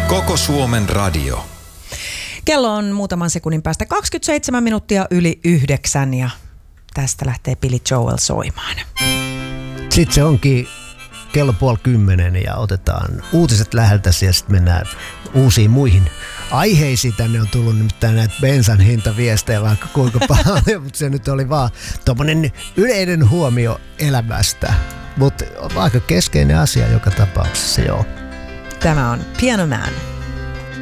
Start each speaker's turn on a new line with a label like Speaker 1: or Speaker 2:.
Speaker 1: Koko Suomen radio.
Speaker 2: Kello on muutaman sekunnin päästä 27 minuuttia yli 9 ja tästä lähtee Billy Joel soimaan.
Speaker 3: Sitten se onkin kello 9:30 ja otetaan uutiset läheltäsi ja sitten mennään uusiin muihin aiheisiin. Tänne on tullut nimittäin näitä bensan hintaviestejä vaikka kuinka paljon, mutta se nyt oli vaan tommonen yleinen huomio elämästä. Mutta aika keskeinen asia joka tapauksessa, joo.
Speaker 2: Tämä on Piano Man.